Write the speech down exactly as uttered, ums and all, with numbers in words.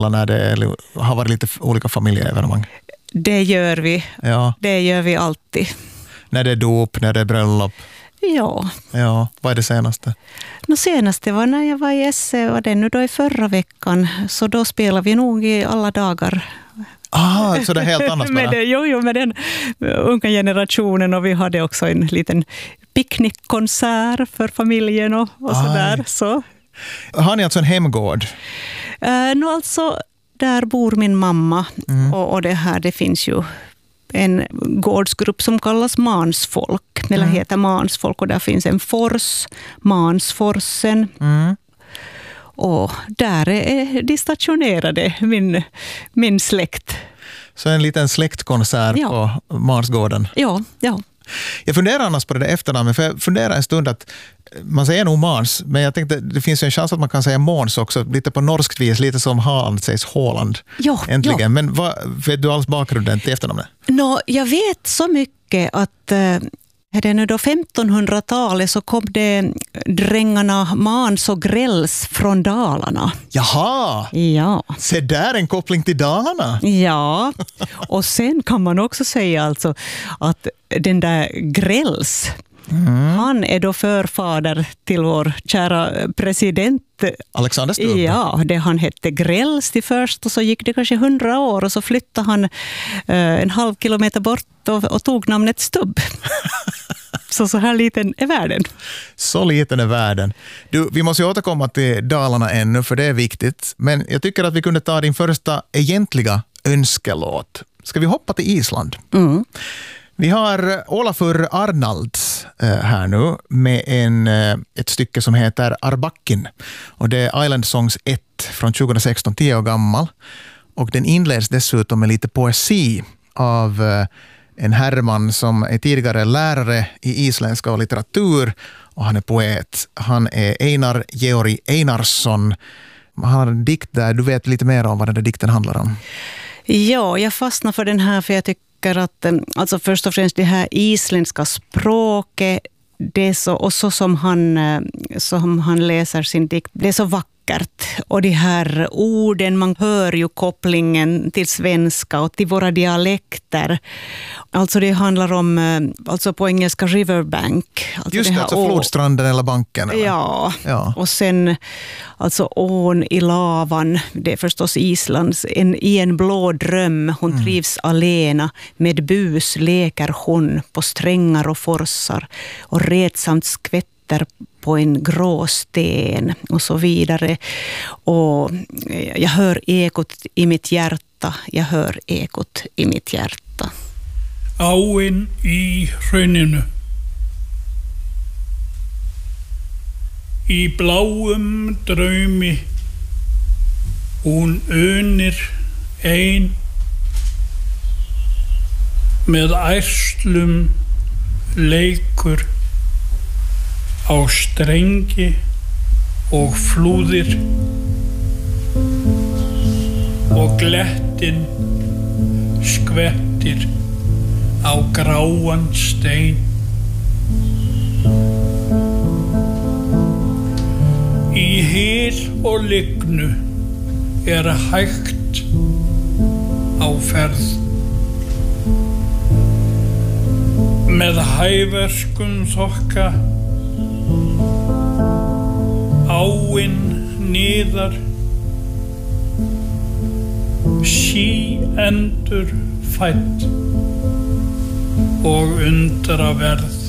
när det har varit lite olika familjeevenemang? Det gör vi. Ja. Det gör vi alltid. När det är dop, när det är bröllop? Ja. Ja. Vad är det senaste? Det senaste var när jag var i S E och det nu då i förra veckan. Så då spelar vi nog i alla dagar. Ah, så det är helt annat bara? med det, jo, jo, med den unga generationen, och vi hade också en liten picknickkonsert för familjen och, och sådär. Så. Har ni alltså en hemgård? Uh, nu alltså, där bor min mamma mm. och, och det här, det finns ju en gårdsgrupp som kallas Mansfolk, eller mm. heter Mansfolk, och där finns en fors, Mansforsen. Mm. Och där är de stationerade, min, min släkt. Så en liten släktkonsert ja. på Mansgården? Ja, ja. Jag funderar annars på det där efternamnet, för jag funderar en stund att man säger nog Mans, men jag tänkte det finns ju en chans att man kan säga Måns också, lite på norskt vis, lite som Haaland sägs Håland. Ja, äntligen. Ja. Men vad, vet du alls bakgrunden till efternamnet? Nå, jag vet så mycket att är det nu då femtonhundratalet så kom det drängarna Mans och Grälls från Dalarna. Jaha! Ja. Se där, en koppling till Dalarna. Ja, och sen kan man också säga alltså att den där Grälls, mm. han är då förfader till vår kära president Alexander Stubb. Ja, det han hette Grälls till först, och så gick det kanske hundra år och så flyttade han eh, en halv kilometer bort och, och tog namnet Stubb. Så så här liten är världen. Så liten är världen. Du, vi måste ju återkomma till Dalarna ännu, för det är viktigt. Men jag tycker att vi kunde ta din första egentliga önskelåt. Ska vi hoppa till Island? Mm. Vi har Olafur Arnalds här nu med en, ett stycke som heter Arbakkin. Och det är Island Songs ett från tjugohundrasexton, tio år gammal. Och den inleds dessutom med lite poesi av en herrman som är tidigare lärare i isländska och litteratur. Och han är poet. Han är Einar Georg Einarsson. Han har en dikt där, du vet lite mer om vad den där dikten handlar om. Ja, jag fastnar för den här för jag tycker att alltså först och främst det här isländska språket, det är så, och så som han, som han läser sin dikt, det är så vackert. Och de här orden, man hör ju kopplingen till svenska och till våra dialekter. Alltså det handlar om, alltså på engelska riverbank. Alltså Just det, det alltså flodstranden eller banken. Eller? Ja. ja, och sen alltså ån i lavan, det är förstås Islands, en, i en blå dröm, hon mm. trivs alena, med bus leker hon på strängar och forsar och retsamt skvätter på en grå sten och så vidare. Och jag hör ekot i mitt hjärta, jag hör ekot i mitt hjärta. Áin í hrauninu. Í bláum draumi hún unir ein með ærslum leikur á strengi og flúðir og glettin skvettir á gráan stein. Í hyl og lygnu er hægt á ferð með hæverskum þokka áin niðar sí endur fædd og undra verð.